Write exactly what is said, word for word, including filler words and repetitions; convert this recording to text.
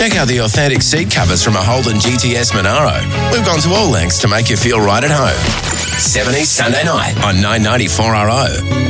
Check out the authentic seat covers from a Holden G T S Monaro. We've gone to all lengths to make you feel right at home. seventies Sunday night on nine ninety-four R O.